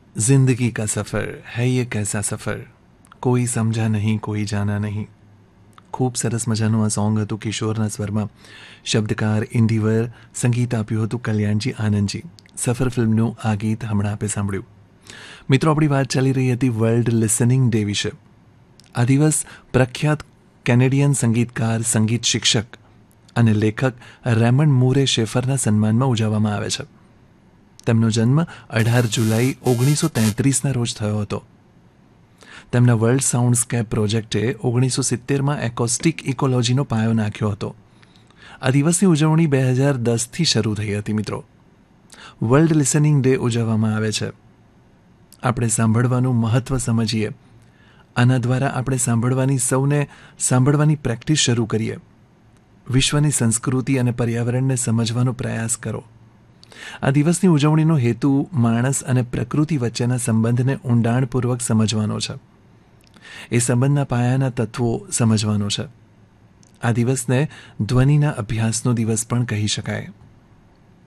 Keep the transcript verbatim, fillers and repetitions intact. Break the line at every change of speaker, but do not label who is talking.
जिंदगी का सफ़र है ये कैसा सफ़र, કોઈ સમજા નહીં કોઈ જાના નહીં. ખૂબ સરસ મજાનું આ સોંગ હતું કિશોરના સ્વરમાં. શબ્દકાર ઇન્દિવર, સંગીત આપ્યું હતું કલ્યાણજી આનંદજી. સફર ફિલ્મનું આ ગીત હમણાં આપે સાંભળ્યું. મિત્રો, આપણી વાત ચાલી રહી હતી વર્લ્ડ લિસનિંગ ડે વિશે. આ દિવસ પ્રખ્યાત કેનેડિયન સંગીતકાર, સંગીત શિક્ષક અને લેખક રેમન્ડ મૂરે શેફરના સન્માનમાં ઉજવવામાં આવે છે. તેમનો જન્મ અઢાર જુલાઈ ઓગણીસો તેત્રીસના રોજ થયો હતો. તેમના વર્લ્ડ સાઉન્ડસ્કેપ પ્રોજેક્ટે ઓગણીસો સિત્તેરમાં એકોસ્ટિક ઇકોલોજીનો પાયો નાખ્યો હતો. આ દિવસની ઉજવણી બે હજાર દસથી શરૂ થઈ હતી. મિત્રો, વર્લ્ડ લિસનિંગ ડે ઉજવવામાં આવે છે. આપણે સાંભળવાનું મહત્ત્વ સમજીએ. આના દ્વારા આપણે સાંભળવાની સૌને સાંભળવાની પ્રેક્ટિસ શરૂ કરીએ. વિશ્વની સંસ્કૃતિ અને પર્યાવરણને સમજવાનો પ્રયાસ કરો. આ દિવસની ઉજવણીનો હેતુ માણસ અને પ્રકૃતિ વચ્ચેના સંબંધને ઊંડાણપૂર્વક સમજવાનો છે. એ સંબંધના પાયાના તત્વો સમજવાનો છે. આ દિવસને ધ્વનિના અભ્યાસનો દિવસ પણ કહી શકાય.